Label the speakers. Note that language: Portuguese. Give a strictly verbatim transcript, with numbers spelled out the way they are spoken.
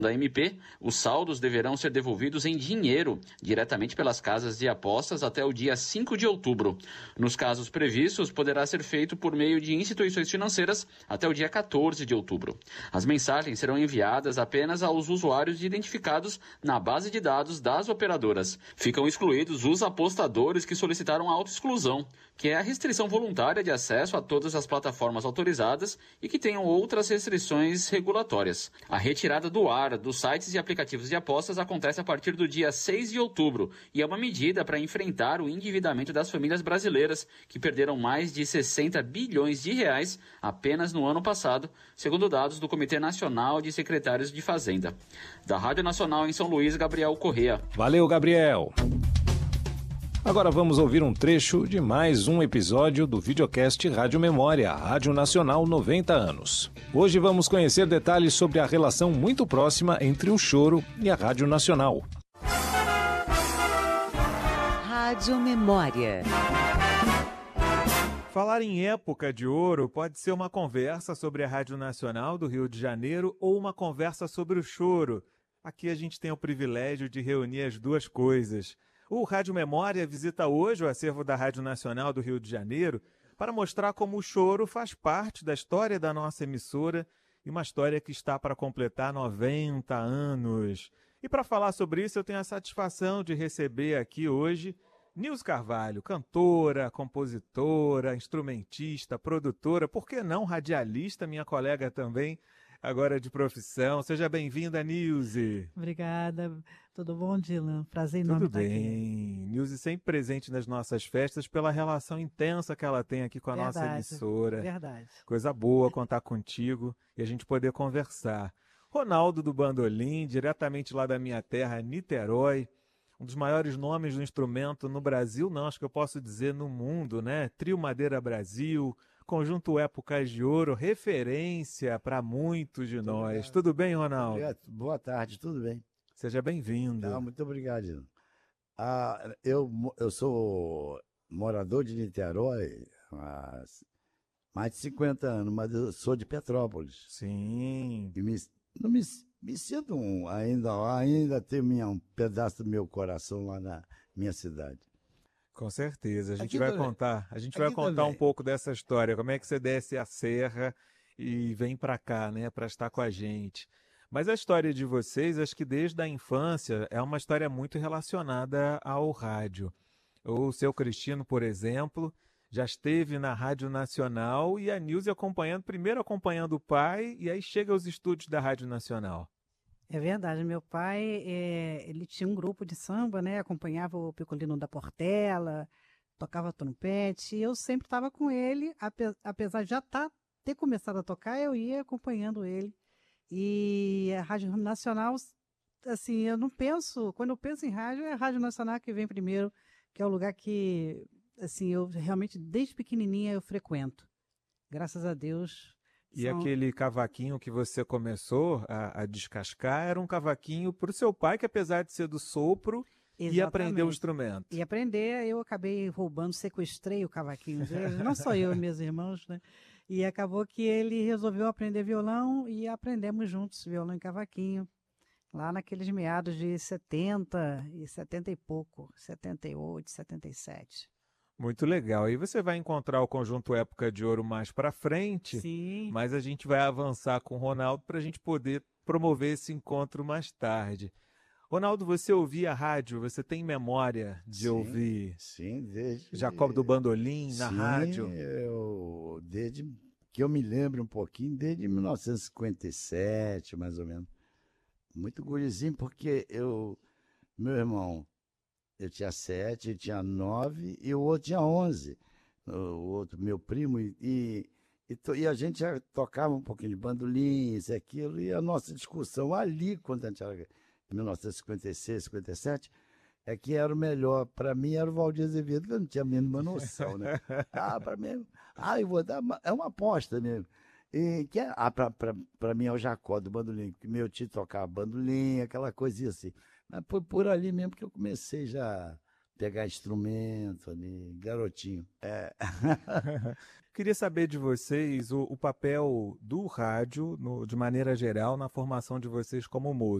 Speaker 1: Da M P, os saldos deverão ser devolvidos em dinheiro, diretamente pelas casas de apostas até o dia cinco de outubro. Nos casos previstos, poderá ser feito por meio de instituições financeiras até o dia quatorze de outubro. As mensagens serão enviadas apenas aos usuários identificados na base de dados das operadoras. Ficam excluídos os apostadores que solicitaram a autoexclusão, que é a restrição voluntária de acesso a todas as plataformas autorizadas e que tenham outras restrições regulatórias. A retirada do ar dos sites e aplicativos de apostas acontece a partir do dia seis de outubro e é uma medida para enfrentar o endividamento das famílias brasileiras, que perderam mais de sessenta bilhões de reais apenas no ano passado, segundo dados do Comitê Nacional de Secretários de Fazenda. Da Rádio Nacional em São Luís, Gabriel Correa.
Speaker 2: Valeu, Gabriel. Agora vamos ouvir um trecho de mais um episódio do videocast Rádio Memória, Rádio Nacional noventa anos. Hoje vamos conhecer detalhes sobre a relação muito próxima entre o choro e a Rádio Nacional.
Speaker 3: Rádio Memória.
Speaker 4: Falar em época de ouro pode ser uma conversa sobre a Rádio Nacional do Rio de Janeiro ou uma conversa sobre o choro. Aqui a gente tem o privilégio de reunir as duas coisas. O Rádio Memória visita hoje o acervo da Rádio Nacional do Rio de Janeiro para mostrar como o choro faz parte da história da nossa emissora e uma história que está para completar noventa anos. E para falar sobre isso, eu tenho a satisfação de receber aqui hoje Nilce Carvalho, cantora, compositora, instrumentista, produtora, por que não radialista, minha colega também, agora de profissão. Seja bem-vinda, Nilce.
Speaker 5: Obrigada. Tudo bom, Dylan? Prazer enorme estar aqui. Tudo
Speaker 4: bem. Nilce sempre presente nas nossas festas pela relação intensa que ela tem aqui com a
Speaker 5: verdade,
Speaker 4: nossa emissora.
Speaker 5: Verdade.
Speaker 4: Coisa boa contar contigo e a gente poder conversar. Ronaldo do Bandolim, diretamente lá da minha terra, Niterói. Um dos maiores nomes do instrumento no Brasil, não, acho que eu posso dizer no mundo, né? Trio Madeira Brasil, Conjunto Épocas de Ouro, referência para muitos de nós. Obrigado. Tudo bem, Ronaldo?
Speaker 6: Obrigado. Boa tarde, tudo bem.
Speaker 4: Seja bem-vindo.
Speaker 6: Ah, muito obrigado. Ah, eu, eu sou morador de Niterói há mais de cinquenta anos, mas eu sou de Petrópolis.
Speaker 4: Sim.
Speaker 6: E me, não me, me sinto um, ainda lá, ainda tenho minha, um pedaço do meu coração lá na minha cidade.
Speaker 4: Com certeza, a gente
Speaker 6: Aqui
Speaker 4: vai
Speaker 6: também.
Speaker 4: contar, a gente
Speaker 6: Aqui
Speaker 4: vai contar
Speaker 6: também.
Speaker 4: um pouco dessa história, como é que você desce a serra e vem para cá, né, para estar com a gente. Mas a história de vocês, acho que desde a infância, é uma história muito relacionada ao rádio. O seu Cristino, por exemplo, já esteve na Rádio Nacional e a Nilce acompanhando, primeiro acompanhando o pai e aí chega aos estúdios da Rádio Nacional.
Speaker 5: É verdade, meu pai, é, ele tinha um grupo de samba, né? Acompanhava o Picolino da Portela, tocava trompete, e eu sempre estava com ele, ape, apesar de já tá, ter começado a tocar, eu ia acompanhando ele. E a Rádio Nacional, assim, eu não penso, quando eu penso em rádio, é a Rádio Nacional que vem primeiro, que é o lugar que, assim, eu realmente, desde pequenininha, eu frequento. Graças a Deus.
Speaker 4: E
Speaker 5: São...
Speaker 4: aquele cavaquinho que você começou a, a descascar era um cavaquinho para o seu pai, que apesar de ser do sopro,
Speaker 5: Exatamente.
Speaker 4: ia aprender o instrumento.
Speaker 5: E aprender, eu acabei roubando, sequestrei o cavaquinho dele, não só eu e meus irmãos, né? E acabou que ele resolveu aprender violão e aprendemos juntos violão e cavaquinho, lá naqueles meados de setenta e setenta e pouco, setenta e oito, setenta e sete.
Speaker 4: Muito legal. Aí você vai encontrar o Conjunto Época de Ouro mais para frente,
Speaker 5: Sim.
Speaker 4: Mas a gente vai avançar com o Ronaldo para a gente poder promover esse encontro mais tarde. Ronaldo, você ouvia a rádio, você tem memória de
Speaker 6: sim,
Speaker 4: ouvir
Speaker 6: sim, desde...
Speaker 4: Jacob do Bandolim na
Speaker 6: sim,
Speaker 4: rádio?
Speaker 6: Eu, desde que eu me lembro um pouquinho, desde mil novecentos e cinquenta e sete, mais ou menos. Muito gurizinho, porque eu, meu irmão, eu tinha sete, ele tinha nove e o outro tinha onze. O outro, meu primo, e, e, e a gente já tocava um pouquinho de bandolim, isso e aquilo, e a nossa discussão ali, quando a gente era em mil novecentos e cinquenta e seis, cinquenta e sete, é que era o melhor. Para mim era o Valdir Azevedo, que eu não tinha a mínima noção, né? Ah, para mim, ah, eu vou dar uma, é uma aposta mesmo. E, que é, ah, para mim é o Jacó do bandolim, porque meu tio tocava bandolim, aquela coisinha assim. Mas foi por ali mesmo que eu comecei já a pegar instrumento ali, garotinho. É.
Speaker 4: Queria saber de vocês o, o papel do rádio, no- de maneira geral, na formação de vocês como músicos.